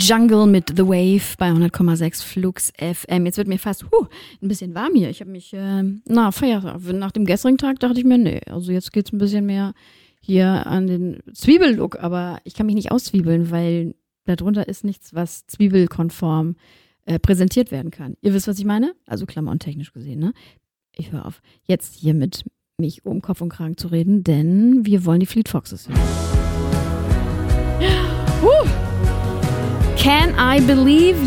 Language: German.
Jungle mit The Wave bei 100,6 Flux FM. Jetzt wird mir fast ein bisschen warm hier. Ich habe mich, nach dem gestrigen Tag dachte ich mir, nee, also jetzt geht's ein bisschen mehr hier an den Zwiebellook, aber ich kann mich nicht auszwiebeln, weil darunter ist nichts, was zwiebelkonform präsentiert werden kann. Ihr wisst, was ich meine? Also klamottentechnisch gesehen, ne? Ich höre auf, jetzt hier mit mich um Kopf und Kragen zu reden, denn wir wollen die Fleet Foxes hören. Can I Believe